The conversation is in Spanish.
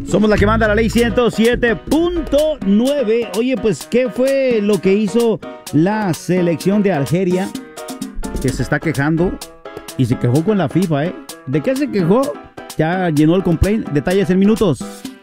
Somos la que manda la ley 107.9. Oye, pues, ¿qué fue lo que hizo la selección de Argelia? Que se está quejando y se quejó con la FIFA, ¿eh? ¿De qué se quejó? Ya llenó el complaint. Detalles en minutos.